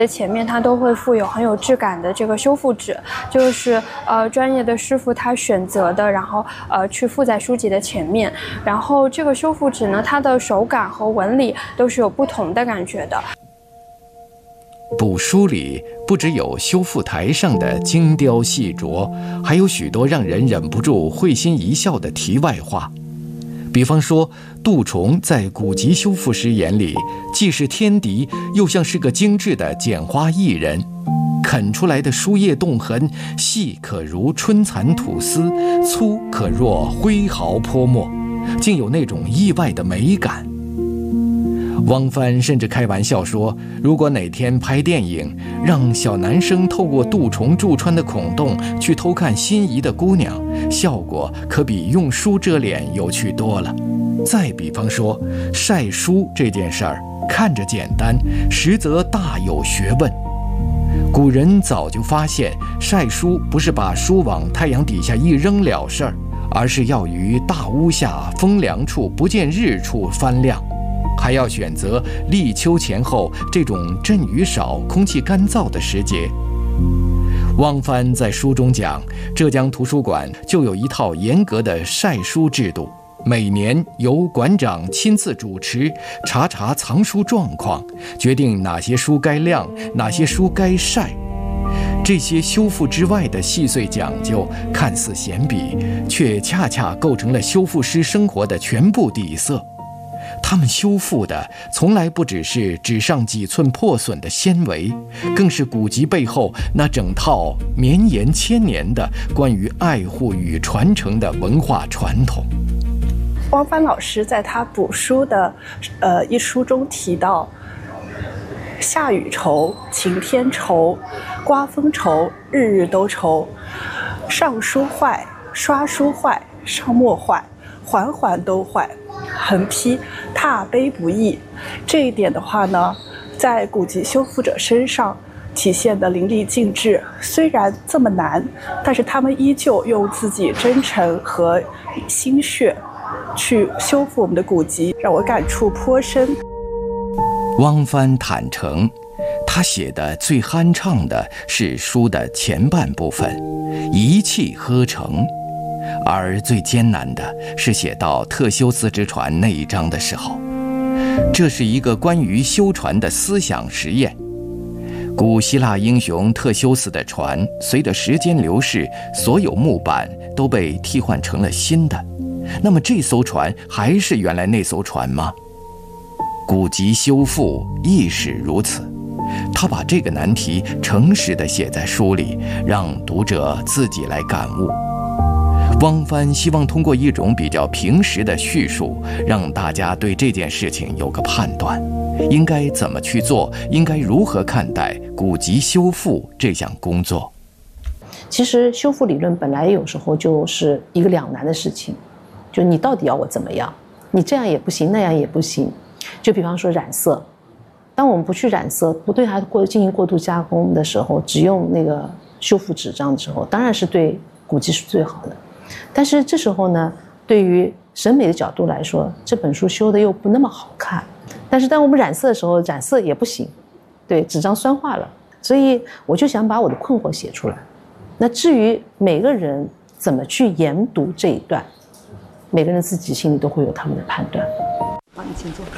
前面它都会附有很有质感的这个修复纸，就是专业的师傅他选择的，然后去附在书籍的前面。然后这个修复纸呢，它的手感和纹理都是有不同的感觉的。 卜书里不只有修复台上的精雕细琢，还有许多让人忍不住会心一笑的题外话。比方说，杜重在古籍修复师眼里，既是天敌，又像是个精致的剪花艺人。啃出来的书页洞痕，细可如春蚕吐丝，粗可若挥毫泼墨，竟有那种意外的美感。汪帆甚至开玩笑说，如果哪天拍电影，让小男生透过杜重注穿的孔洞去偷看心仪的姑娘，效果可比用书遮脸有趣多了。再比方说，晒书这件事儿，看着简单，实则大有学问。古人早就发现，晒书不是把书往太阳底下一扔了事儿，而是要于大屋下风凉处不见日处翻晾，还要选择立秋前后这种阵雨少、空气干燥的时节。汪帆在书中讲，浙江图书馆就有一套严格的晒书制度，每年由馆长亲自主持，查查藏书状况，决定哪些书该晾，哪些书该晒。这些修复之外的细碎讲究，看似闲笔，却恰恰构成了修复师生活的全部底色。他们修复的从来不只是纸上几寸破损的纤维，更是古籍背后那整套绵延千年的关于爱护与传承的文化传统。 汪帆老师在他卜书的一书中提到，下雨愁，晴天愁，刮风愁，日日都愁，上书坏，刷书坏，上墨坏，环环都坏，横批踏碑不易。这一点的话呢，在古籍修复者身上体现得淋漓尽致。虽然这么难，但是他们依旧用自己真诚和心血去修复我们的古籍，让我感触颇深。 汪帆坦诚，他写的最酣畅的是书的前半部分，一气呵成，而最艰难的是写到特修斯之船那一章的时候。这是一个关于修船的思想实验。古希腊英雄特修斯的船，随着时间流逝，所有木板都被替换成了新的。那么这艘船还是原来那艘船吗？古籍修复亦是如此。他把这个难题诚实地写在书里，让读者自己来感悟。汪帆希望通过一种比较平实的叙述，让大家对这件事情有个判断，应该怎么去做，应该如何看待古籍修复这项工作。 其实修复理论本来有时候就是一个两难的事情，就你到底要我怎么样，你这样也不行，那样也不行。就比方说染色，当我们不去染色，不对它进行过度加工的时候，只用那个修复纸张的时候，当然是对古籍是最好的。但是这时候呢，对于审美的角度来说，这本书修的又不那么好看。但是当我们染色的时候，染色也不行，对，纸张酸化了。所以我就想把我的困惑写出来。那至于每个人怎么去研读这一段，每个人自己心里都会有他们的判断。好，你请坐。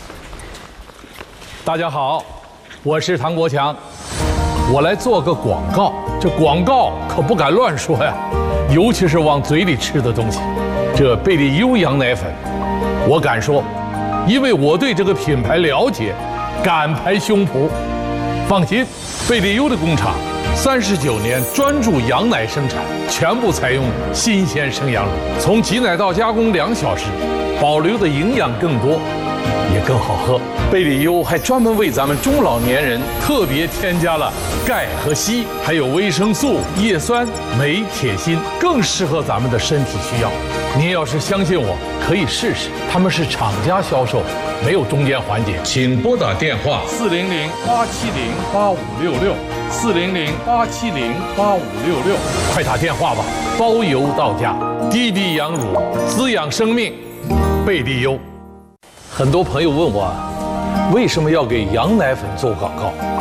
大家好，我是唐国强，我来做个广告。这广告可不敢乱说呀，尤其是往嘴里吃的东西。这贝利优羊奶粉，我敢说，因为我对这个品牌了解，敢拍胸脯。放心，贝利优的工厂39年专注羊奶生产，全部采用新鲜生羊乳，从挤奶到加工2小时，保留的营养更多，也更好喝。贝利优还专门为咱们中老年人特别添加了钙和硒，还有维生素、叶酸、镁、铁、锌，更适合咱们的身体需要。您要是相信我，可以试试。他们是厂家销售，没有中间环节。请拨打电话400-870-8566，400-870-8566，快打电话吧，包邮到家。滴滴羊乳，滋养生命，贝利优。很多朋友问我，为什么要给羊奶粉做广告？